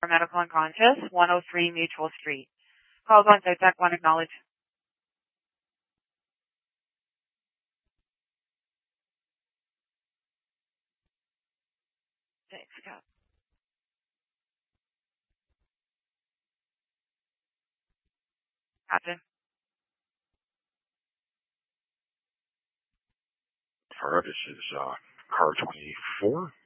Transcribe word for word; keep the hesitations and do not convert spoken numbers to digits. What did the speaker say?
medical unconscious, one oh three Mutual Street. Calls on South one acknowledge. Thanks, Scott. Captain. Alright, this is uh, car twenty-four.